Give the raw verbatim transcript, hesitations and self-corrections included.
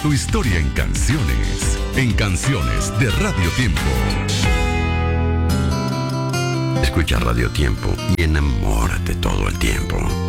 tu historia en canciones. En Canciones de Radio Tiempo. Escucha Radio Tiempo y enamórate todo el tiempo.